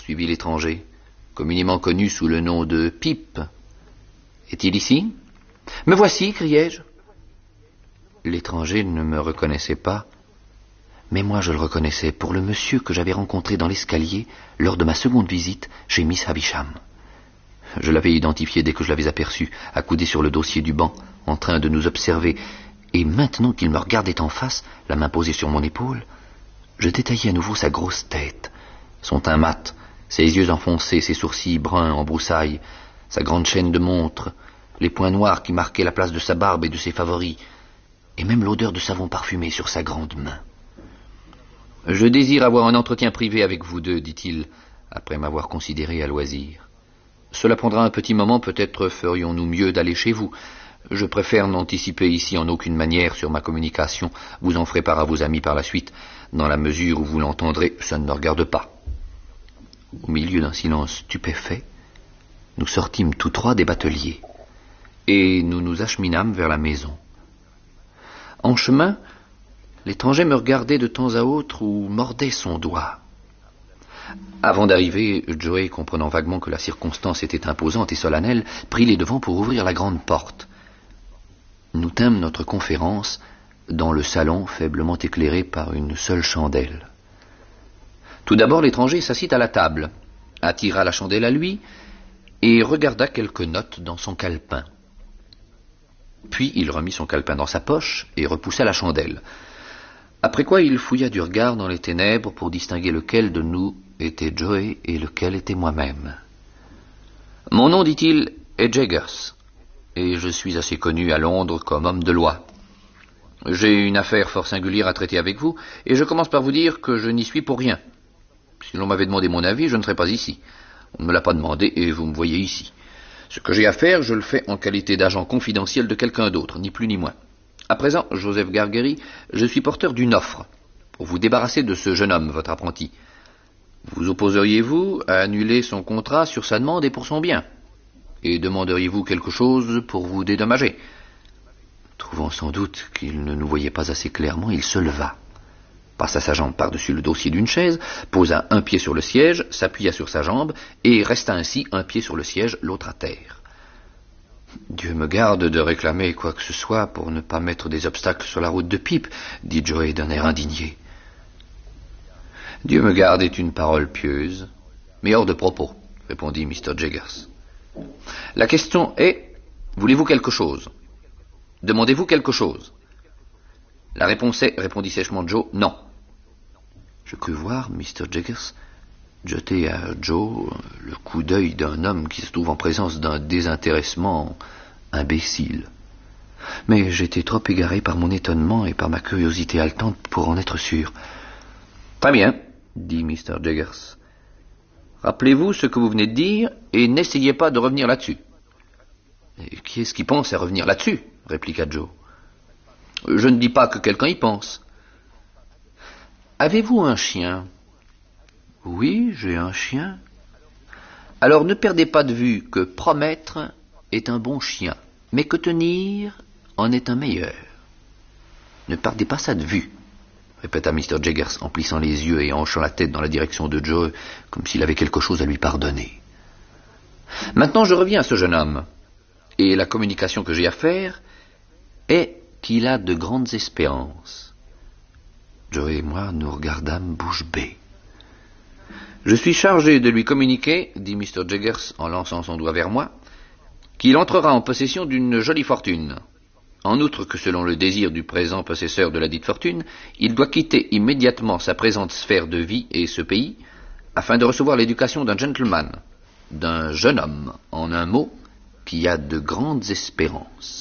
poursuivit l'étranger, communément connu sous le nom de Pip. Est-il ici? Me voici, criai-je. L'étranger ne me reconnaissait pas, mais moi je le reconnaissais pour le monsieur que j'avais rencontré dans l'escalier lors de ma seconde visite chez Miss Havisham. Je l'avais identifié dès que je l'avais aperçu, accoudé sur le dossier du banc, en train de nous observer, et maintenant qu'il me regardait en face, la main posée sur mon épaule, je détaillais à nouveau sa grosse tête, son teint mat, ses yeux enfoncés, ses sourcils bruns en broussailles, sa grande chaîne de montre, les points noirs qui marquaient la place de sa barbe et de ses favoris, et même l'odeur de savon parfumé sur sa grande main. « Je désire avoir un entretien privé avec vous deux, dit-il, après m'avoir considéré à loisir. Cela prendra un petit moment, peut-être ferions-nous mieux d'aller chez vous. Je préfère n'anticiper ici en aucune manière sur ma communication. Vous en ferez part à vos amis par la suite. Dans la mesure où vous l'entendrez, ça ne me regarde pas. » Au milieu d'un silence stupéfait, nous sortîmes tous trois des bateliers, et nous nous acheminâmes vers la maison. En chemin, l'étranger me regardait de temps à autre ou mordait son doigt. Avant d'arriver, Joey, comprenant vaguement que la circonstance était imposante et solennelle, prit les devants pour ouvrir la grande porte. Nous tînmes notre conférence dans le salon faiblement éclairé par une seule chandelle. Tout d'abord, l'étranger s'assit à la table, attira la chandelle à lui et regarda quelques notes dans son calepin. Puis il remit son calepin dans sa poche et repoussa la chandelle. Après quoi il fouilla du regard dans les ténèbres pour distinguer lequel de nous était Joey et lequel était moi-même. « Mon nom, dit-il, est Jaggers, et je suis assez connu à Londres comme homme de loi. J'ai une affaire fort singulière à traiter avec vous, et je commence par vous dire que je n'y suis pour rien. Si l'on m'avait demandé mon avis, je ne serais pas ici. On ne me l'a pas demandé, et vous me voyez ici. Ce que j'ai à faire, je le fais en qualité d'agent confidentiel de quelqu'un d'autre, ni plus ni moins. À présent, Joseph Gargery, je suis porteur d'une offre pour vous débarrasser de ce jeune homme, votre apprenti. Vous opposeriez-vous à annuler son contrat sur sa demande et pour son bien? Et demanderiez-vous quelque chose pour vous dédommager? » Trouvant sans doute qu'il ne nous voyait pas assez clairement, il se leva, passa sa jambe par-dessus le dossier d'une chaise, posa un pied sur le siège, s'appuya sur sa jambe, et resta ainsi un pied sur le siège, l'autre à terre. « Dieu me garde de réclamer quoi que ce soit pour ne pas mettre des obstacles sur la route de Pip, » dit Joey d'un air indigné. « Dieu me garde est une parole pieuse, mais hors de propos, » répondit Mr. Jaggers. « La question est, voulez-vous quelque chose? Demandez-vous quelque chose? » La réponse est, répondit sèchement Joe, non. Je crus voir Mr. Jaggers jeter à Joe le coup d'œil d'un homme qui se trouve en présence d'un désintéressement imbécile. Mais j'étais trop égaré par mon étonnement et par ma curiosité haletante pour en être sûr. « Très bien, » dit Mr. Jaggers. « Rappelez-vous ce que vous venez de dire et n'essayez pas de revenir là-dessus. »« Et qui est-ce qui pense à revenir là-dessus » répliqua Joe. « Je ne dis pas que quelqu'un y pense. »« Avez-vous un chien ?»« Oui, j'ai un chien. »« Alors ne perdez pas de vue que promettre est un bon chien, mais que tenir en est un meilleur. Ne perdez pas ça de vue, » répéta Mr. Jaggers en plissant les yeux et en hochant la tête dans la direction de Joe, comme s'il avait quelque chose à lui pardonner. « Maintenant je reviens à ce jeune homme, et la communication que j'ai à faire est qu'il a de grandes espérances. » Joe et moi nous regardâmes bouche bée. « Je suis chargé de lui communiquer, dit Mr. Jaggers en lançant son doigt vers moi, qu'il entrera en possession d'une jolie fortune. En outre que selon le désir du présent possesseur de la dite fortune, il doit quitter immédiatement sa présente sphère de vie et ce pays, afin de recevoir l'éducation d'un gentleman, d'un jeune homme, en un mot, qui a de grandes espérances. »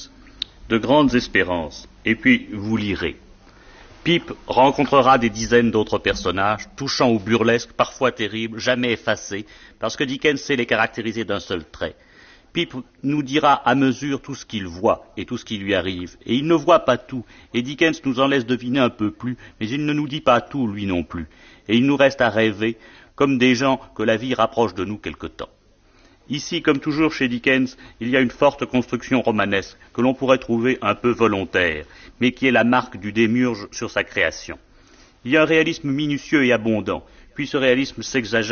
De grandes espérances. Et puis, vous lirez. Pip rencontrera des dizaines d'autres personnages, touchants ou burlesques, parfois terribles, jamais effacés, parce que Dickens sait les caractériser d'un seul trait. Pip nous dira à mesure tout ce qu'il voit et tout ce qui lui arrive. Et il ne voit pas tout, et Dickens nous en laisse deviner un peu plus, mais il ne nous dit pas tout, lui non plus. Et il nous reste à rêver, comme des gens que la vie rapproche de nous quelque temps. Ici, comme toujours chez Dickens, il y a une forte construction romanesque que l'on pourrait trouver un peu volontaire, mais qui est la marque du démiurge sur sa création. Il y a un réalisme minutieux et abondant, puis ce réalisme s'exagère